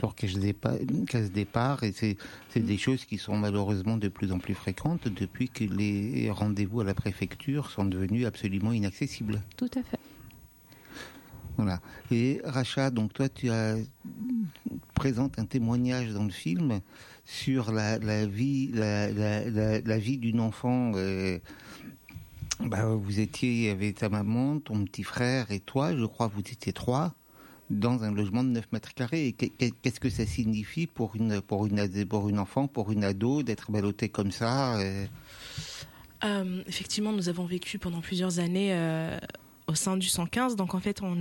leur casse-départ, et c'est des choses qui sont malheureusement de plus en plus fréquentes depuis que les rendez-vous à la préfecture sont devenus absolument inaccessibles. Tout à fait. Voilà. Et Racha, donc toi, tu présentes un témoignage dans le film sur la vie d'une enfant. Vous étiez avec ta maman, ton petit frère et toi, je crois, vous étiez 3, dans un logement de 9 mètres carrés. Et qu'est-ce que ça signifie pour une enfant, pour une ado, d'être ballottée comme ça Effectivement, nous avons vécu pendant plusieurs années au sein du 115. Donc en fait, on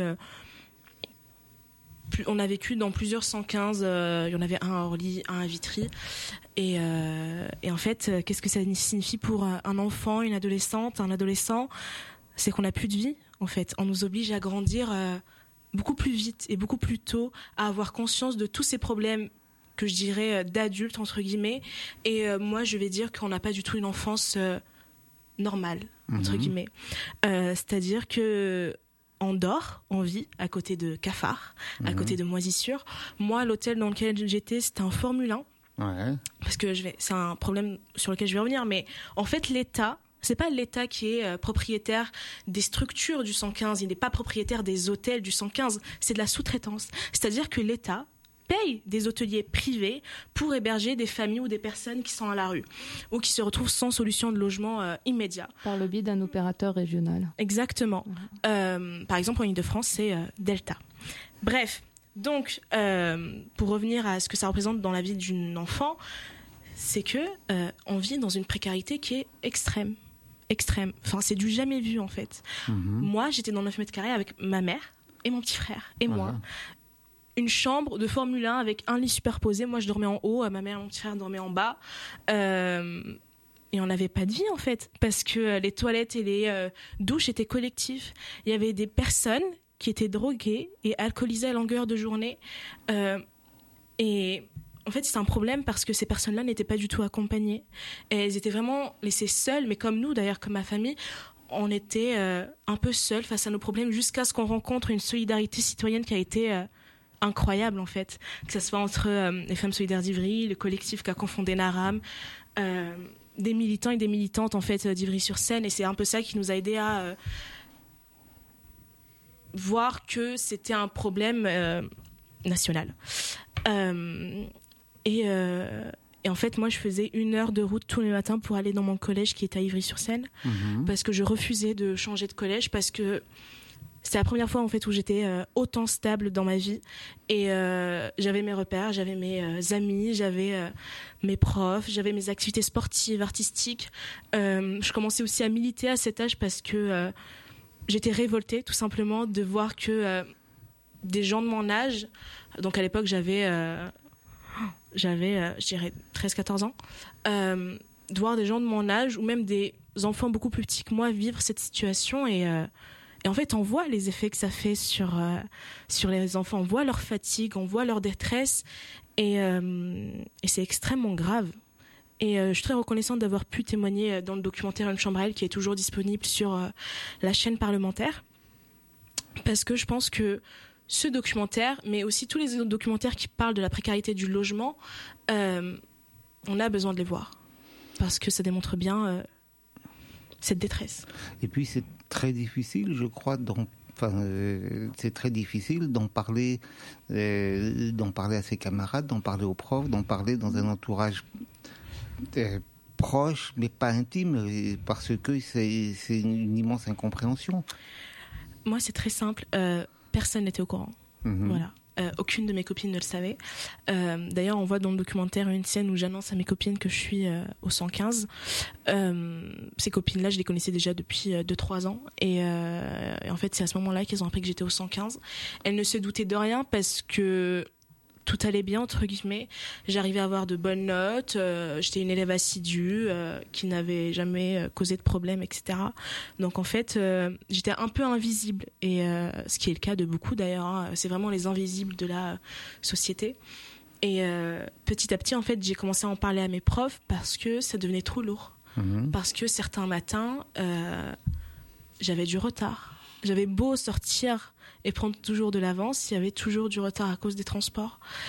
a vécu dans plusieurs 115. Il y en avait un à Orly, un à Vitry. Et en fait, qu'est-ce que ça signifie pour un enfant, une adolescente, un adolescent ? C'est qu'on n'a plus de vie, en fait. On nous oblige à grandir beaucoup plus vite et beaucoup plus tôt, à avoir conscience de tous ces problèmes que je dirais d'adultes, entre guillemets. Et moi, je vais dire qu'on n'a pas du tout une enfance normale, entre guillemets. C'est-à-dire que on dort, on vit à côté de cafards, à côté de moisissures. Moi, l'hôtel dans lequel j'étais, c'était un Formule 1. Ouais. Parce que c'est un problème sur lequel je vais revenir, mais en fait, l'État, c'est pas l'État qui est propriétaire des structures du 115, il n'est pas propriétaire des hôtels du 115, c'est de la sous-traitance. C'est-à-dire que l'État paye des hôteliers privés pour héberger des familles ou des personnes qui sont à la rue ou qui se retrouvent sans solution de logement immédiat. Par le biais d'un opérateur régional. Exactement. Par exemple, en Île-de-France, c'est Delta. Bref, donc, pour revenir à ce que ça représente dans la vie d'une enfant, c'est que on vit dans une précarité qui est extrême. Enfin, c'est du jamais vu, en fait. Moi, j'étais dans 9 mètres carrés avec ma mère et mon petit frère et moi. Une chambre de Formule 1 avec un lit superposé. Moi, je dormais en haut, ma mère et mon petit frère dormaient en bas. Et on n'avait pas de vie, en fait, parce que les toilettes et les douches étaient collectives. Il y avait des personnes qui étaient droguées et alcoolisées à longueur de journée. Et en fait, c'est un problème parce que ces personnes-là n'étaient pas du tout accompagnées. Et elles étaient vraiment laissées seules, mais comme nous, d'ailleurs, comme ma famille, on était un peu seuls face à nos problèmes jusqu'à ce qu'on rencontre une solidarité citoyenne qui a été incroyable, en fait. Que ce soit entre les Femmes Solidaires d'Ivry, le collectif qu'a confondé Naram, des militants et des militantes, en fait, d'Ivry-sur-Seine. Et c'est un peu ça qui nous a aidés à voir que c'était un problème national. Et en fait, moi, je faisais 1 heure de route tous les matins pour aller dans mon collège qui est à Ivry-sur-Seine, parce que je refusais de changer de collège, parce que c'est la première fois, en fait, où j'étais autant stable dans ma vie. Et j'avais mes repères, j'avais mes amis, j'avais mes profs, j'avais mes activités sportives, artistiques. Je commençais aussi à militer à cet âge parce que j'étais révoltée, tout simplement, de voir que des gens de mon âge, donc à l'époque j'avais je dirais 13-14 ans, de voir des gens de mon âge ou même des enfants beaucoup plus petits que moi vivre cette situation. Et en fait, on voit les effets que ça fait sur les enfants, on voit leur fatigue, on voit leur détresse, et c'est extrêmement grave. Et je suis très reconnaissante d'avoir pu témoigner dans le documentaire Une chambre à elle, qui est toujours disponible sur la chaîne parlementaire, parce que je pense que ce documentaire, mais aussi tous les autres documentaires qui parlent de la précarité du logement, on a besoin de les voir, parce que ça démontre bien cette détresse. Et puis c'est très difficile, je crois, c'est très difficile d'en parler à ses camarades, d'en parler aux profs, d'en parler dans un entourage proche, mais pas intime, parce que c'est une immense incompréhension. Moi, c'est très simple. Personne n'était au courant. Voilà. Aucune de mes copines ne le savait. D'ailleurs, on voit dans le documentaire une scène où j'annonce à mes copines que je suis au 115. Ces copines-là, je les connaissais déjà depuis 2-3 ans. Et en fait, c'est à ce moment-là qu'elles ont appris que j'étais au 115. Elles ne se doutaient de rien parce que tout allait bien, entre guillemets. J'arrivais à avoir de bonnes notes. J'étais une élève assidue qui n'avait jamais causé de problème, etc. Donc en fait, j'étais un peu invisible. Et ce qui est le cas de beaucoup d'ailleurs. Hein. C'est vraiment les invisibles de la société. Et petit à petit, en fait, j'ai commencé à en parler à mes profs parce que ça devenait trop lourd. Parce que certains matins, j'avais du retard. J'avais beau sortir et prendre toujours de l'avance, il y avait toujours du retard à cause des transports.